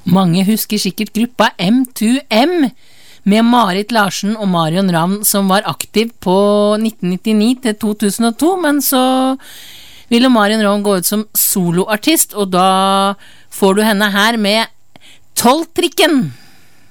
Mange husker sikkert gruppa M2M med Marit Larsen og Marion Ravn som var aktiv på 1999 til 2002, men så ville Marion Ravn gå ut som soloartist, og da får du henne her med 12-trikken.